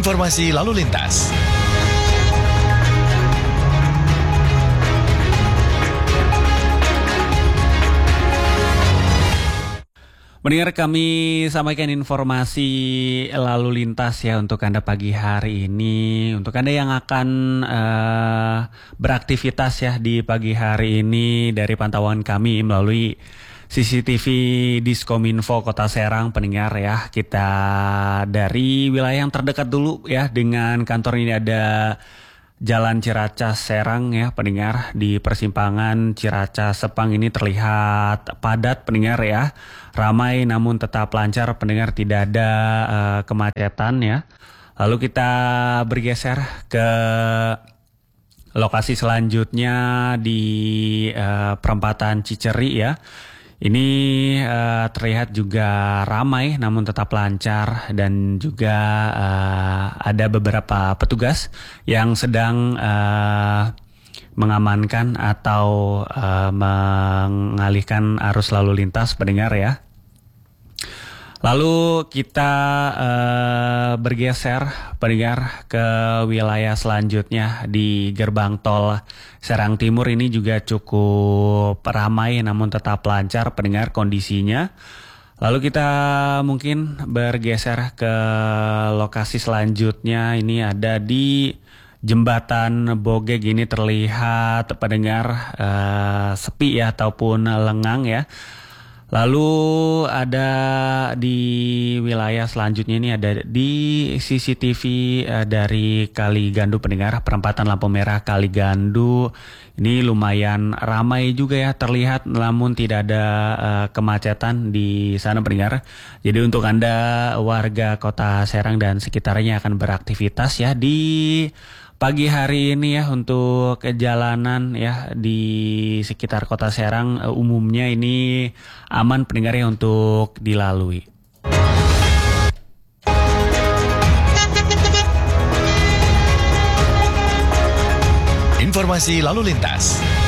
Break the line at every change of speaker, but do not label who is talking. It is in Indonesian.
Informasi lalu lintas.
Mendengar kami sampaikan informasi lalu lintas ya untuk Anda pagi hari ini. Untuk Anda yang akan beraktivitas ya di pagi hari ini dari pantauan kami melalui CCTV Diskominfo Kota Serang, pendengar ya. Kita dari wilayah yang terdekat dulu ya dengan kantor ini ada Jalan Ciracas Serang ya pendengar, di persimpangan Ciracas Sepang ini terlihat padat pendengar ya, ramai namun tetap lancar pendengar, tidak ada kemacetan ya. Lalu kita bergeser ke lokasi selanjutnya di perempatan Ciceri ya. Ini terlihat juga ramai namun tetap lancar, dan juga ada beberapa petugas yang sedang mengamankan atau mengalihkan arus lalu lintas pendengar ya. Lalu kita bergeser pendengar ke wilayah selanjutnya di gerbang tol Serang Timur. Ini juga cukup ramai namun tetap lancar pendengar kondisinya. Lalu kita mungkin bergeser ke lokasi selanjutnya. Ini ada di Jembatan Bogeg, ini terlihat pendengar sepi ya ataupun lengang ya. Lalu ada di wilayah selanjutnya, ini ada di CCTV dari Kali Gandu pendengar, perempatan lampu merah Kali Gandu. Ini lumayan ramai juga ya terlihat, namun tidak ada kemacetan di sana pendengar. Jadi untuk Anda warga Kota Serang dan sekitarnya akan beraktivitas ya di pagi hari ini ya untuk jalanan ya di sekitar Kota Serang umumnya ini aman pendengar ya untuk dilalui.
Informasi lalu lintas.